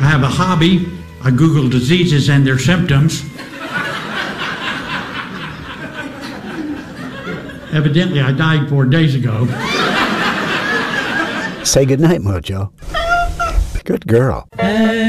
I have a hobby. I Google diseases and their symptoms. Evidently, I died 4 days ago. Say goodnight, Mojo. Good girl.